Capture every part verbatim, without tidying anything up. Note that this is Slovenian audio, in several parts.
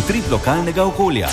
Utrip lokalnega okolja.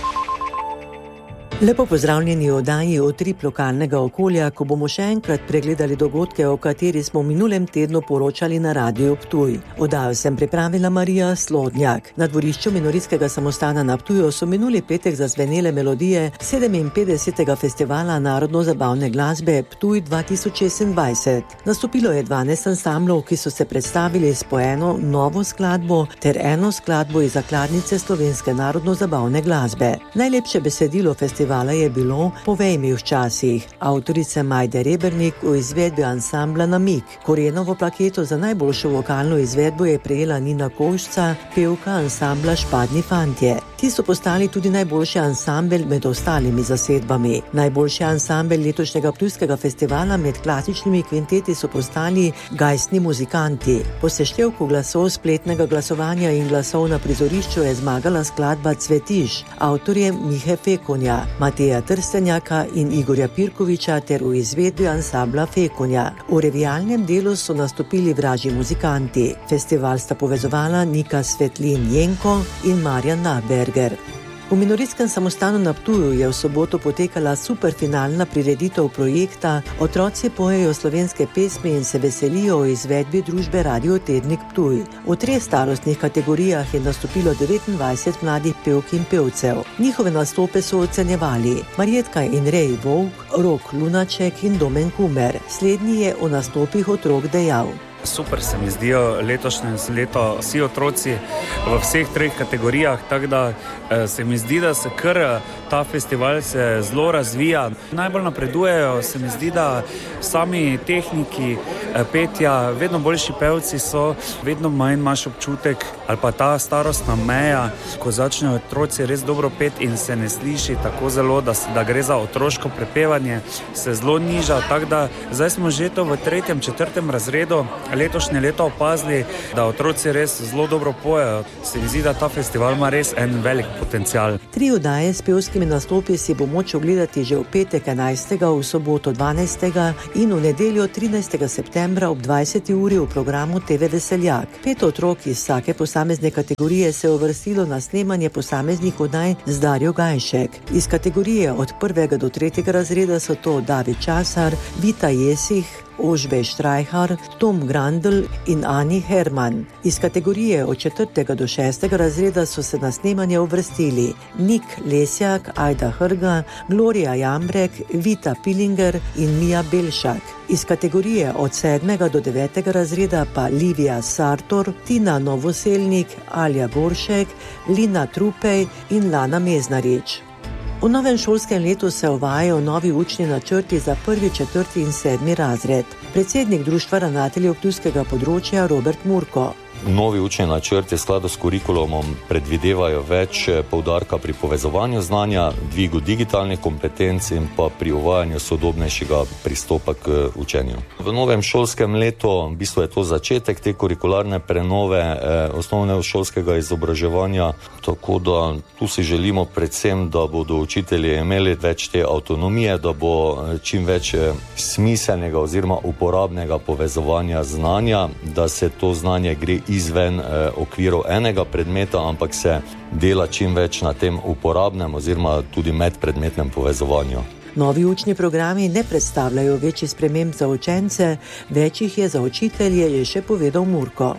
Lepo pozdravljeni v oddaji Utrip lokalnega okolja, ko bomo še enkrat pregledali dogodke, o kateri smo v minulem tednu poročali na Radiu Ptuj. Oddajo sem pripravila Marija Slodnjak. Na dvorišču Minoritskega samostana na Ptuju so minuli petek zazvenele melodije sedeminpetdesetega festivala narodno-zabavne glasbe Ptuj dva tisoč šestindvajset. Nastopilo je dvanajst ansamblov, ki so se predstavili s po eno novo skladbo ter eno skladbo iz zakladnice slovenske narodno-zabavne glasbe. Najlepše besedilo festivala je bilo Povej mi včasih, avtorice Majde Rebernik v izvedbi ansambla Namig. Korenovo plaketo za najboljšo vokalno izvedbo je prejela Nina Košca, pevka ansambla Špadni fantje. Ti so postali tudi najboljši ansambel med ostalimi zasedbami. Najboljši ansambel letošnjega ptujskega festivala med klasičnimi kvinteti so postali Gajstni muzikanti. Po seštevku glasov spletnega glasovanja in glasov na prizorišču je zmagala skladba Cvetiš, avtorje Mihe Fekonja, Mateja Trstenjaka in Igorja Pirkoviča ter v izvedbi ansambla Fekonja. V revijalnem delu so nastopili Vražji muzikanti. Festival sta povezovala Nika Svetlin Jenko in Marjan Naberger. V Minoritskem samostanu na Ptuju je v soboto potekala superfinalna prireditev projekta Otroci pojejo slovenske pesmi in se veselijo o izvedbi družbe Radio Tednik Ptuj. V treh starostnih kategorijah je nastopilo devetindvajset mladih pevk in pevcev. Njihove nastope so ocenjevali Marjetka in Rej Volk, Rok Lunaček in Domen Kumer. Slednji je o nastopih otrok dejal: Super se mi zdijo letošnje leto vsi otroci v vseh treh kategorijah, tako da se mi zdi, da se kar ta festival se zelo razvija. Najbolj napredujejo, se mi zdi, da sami tehniki petja, vedno boljši pevci so, vedno manj imaš občutek ali pa ta starostna meja, ko začnejo otroci res dobro pet in se ne sliši tako zelo, da, da gre za otroško prepevanje, se zelo niža, tako da zdaj smo že to v tretjem, četrtem razredu letošnje leto opazili, da otroci res zelo dobro pojejo. Se mi zdi, da ta festival ima res en velik potencial. Tri oddaje s pevskimi nastopi si bo moč ogledati že v petek enajstega, v soboto dvanajstega in v nedeljo trinajstega septembra ob dvajseti uri v programu T V Veseljak. Pet otrok iz vsake posamezne kategorije se je uvrstilo na snemanje posameznih oddaj z Darjo Gajšek. Iz kategorije od prvega do tretjega razreda so to David Časar, Vita Jesih, Ožbej Štrajhar, Tom Grandl in Ani Herman. Iz kategorije od četrtega do šestega razreda so se na snemanje uvrstili Nik Lesjak, Ajda Hrga, Gloria Jambrek, Vita Pilinger in Mija Belšak. Iz kategorije od sedmega do devetega razreda pa Livija Sartor, Tina Novoselnik, Alja Goršek, Lina Trupej in Lana Meznarič. V novem šolskem letu se uvajajo novi učni načrti za prvi, četrti in sedmi razred. Predsednik Društva ravnateljev ptujskega področja Robert Murko. Novi učni načrti v skladu s kurikulumom predvidevajo več poudarka pri povezovanju znanja, dvigu digitalnih kompetenc in pa pri uvajanju sodobnejšega pristopa k učenju. V novem šolskem letu, v bistvu je to začetek te kurikularne prenove eh, osnovnošolskega izobraževanja, tako da tu si želimo predvsem, da bodo učitelji imeli več te avtonomije, da bo čim več smiselnega oziroma uporabnega povezovanja znanja, da se to znanje gre izven eh, okvirov enega predmeta, ampak se dela čim več na tem uporabnem oziroma tudi medpredmetnem povezovanju. Novi učni programi ne predstavljajo večjih sprememb za učence, več jih je za učitelje, je še povedal Murko.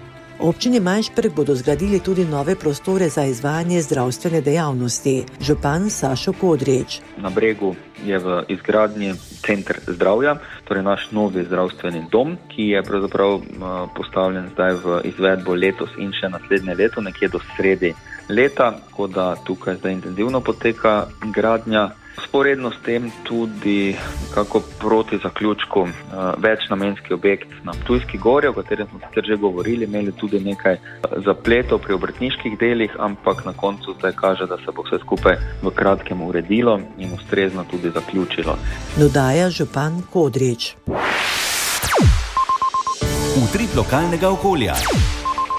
V občini Majšperk bodo zgradili tudi nove prostore za izvajanje zdravstvene dejavnosti. Župan Sašo Kodrič. Na Bregu je v izgradnji center zdravja, torej naš novi zdravstveni dom, ki je pravzaprav postavljen zdaj v izvedbo letos in še naslednje leto, nekje do sredi leta, tako da tukaj zdaj intenzivno poteka gradnja. Sporedno s tem tudi kako proti zaključku večnamenski objekt na Ptujski gori, o katerem smo sicer že govorili, imeli tudi nekaj zapletov pri obrtniških delih, ampak na koncu zdaj kaže, da se bo vse skupaj v kratkem uredilo in ustrezno tudi zaključilo. Dodaja župan Kodrič. Utrip lokalnega okolja.